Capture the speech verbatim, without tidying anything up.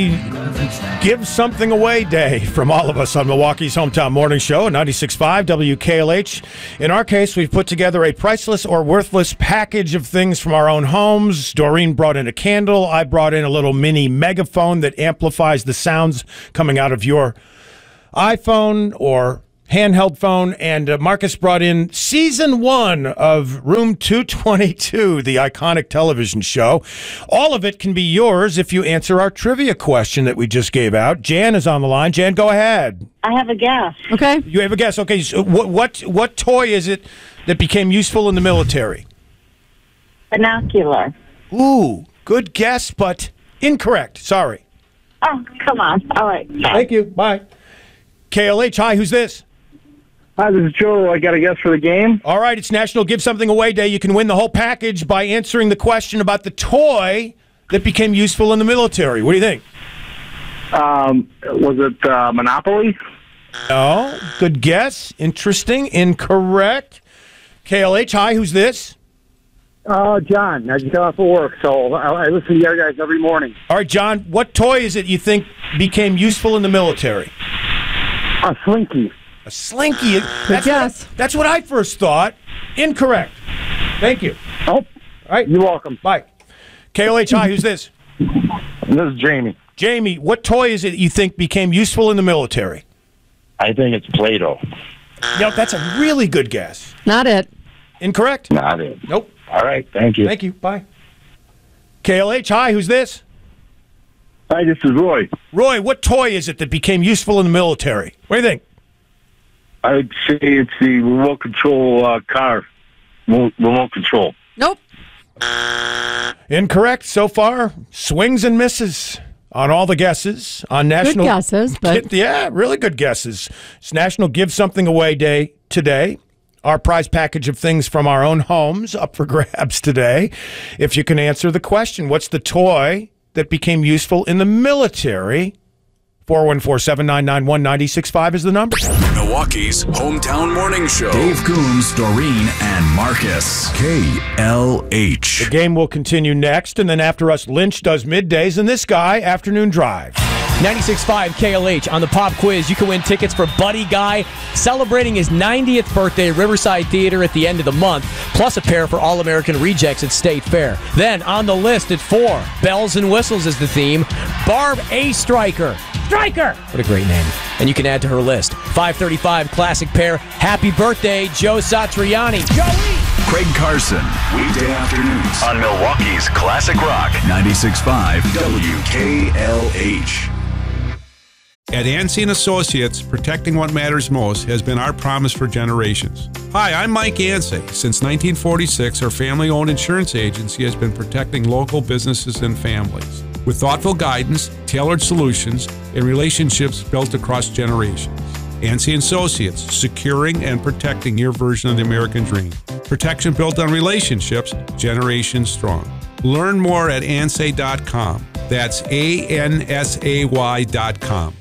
Give something away day from all of us on Milwaukee's Hometown Morning Show at ninety-six point five W K L H. In our case, we've put together a priceless or worthless package of things from our own homes. Doreen brought in a candle. I brought in a little mini megaphone that amplifies the sounds coming out of your iPhone or handheld phone, and uh, Marcus brought in season one of Room two twenty-two, the iconic television show. All of it can be yours if you answer our trivia question that we just gave out. Jan is on the line. Jan, go ahead. I have a guess. Okay. You have a guess. Okay, so what what what toy is it that became useful in the military? Binocular. Ooh, good guess, but incorrect. Sorry. Oh, come on. All right. Thank you. Bye. K L H, hi, who's this? Hi, this is Joe. I got a guess for the game. All right, it's National Give Something Away Day. You can win the whole package by answering the question about the toy that became useful in the military. What do you think? Um, was it uh, Monopoly? No. Good guess. Interesting. Incorrect. K L H, hi, who's this? Uh, John. I just got off of work, so I, I listen to you guys every morning. All right, John, what toy is it you think became useful in the military? A Slinky. A Slinky. That's guess. What, that's what I first thought. Incorrect. Thank you. Oh, All right. you're welcome. Bye. K L H, hi, who's this? This is Jamie. Jamie, what toy is it you think became useful in the military? I think it's Play-Doh. No, that's a really good guess. Not it. Incorrect? Not it. Nope. All right, thank you. Thank you. Bye. K L H, hi, who's this? Hi, this is Roy. Roy, what toy is it that became useful in the military? What do you think? I would say it's the remote control uh, car. Remote, remote control. Nope. Incorrect so far. Swings and misses on all the guesses on National. Good guesses, but yeah, really good guesses. It's National Give Something Away Day today. Our prize package of things from our own homes up for grabs today. If you can answer the question, what's the toy that became useful in the military? four one four, seven nine nine, one nine six five is the number. Milwaukee's Hometown Morning Show. Dave Coombs, Doreen, and Marcus. K L H. The game will continue next, and then after us, Lynch does middays, and this guy, afternoon drive. ninety-six point five K L H. On the pop quiz, you can win tickets for Buddy Guy celebrating his ninetieth birthday at Riverside Theater at the end of the month, plus a pair for All-American Rejects at State Fair. Then on the list at four, Bells and Whistles is the theme. Barb A. Stryker. Stryker! What a great name. And you can add to her list. five thirty-five classic pair. Happy birthday, Joe Satriani. Joey! Craig Carson. Weekday afternoons On Milwaukee's Classic Rock. ninety-six point five W K L H. At Ansey and Associates, protecting what matters most has been our promise for generations. Hi, I'm Mike Ansey. Since nineteen forty-six, our family-owned insurance agency has been protecting local businesses and families with thoughtful guidance, tailored solutions, and relationships built across generations. Ansey and Associates, securing and protecting your version of the American dream. Protection built on relationships, generations strong. Learn more at ansay dot com. That's A N S A Y dot com.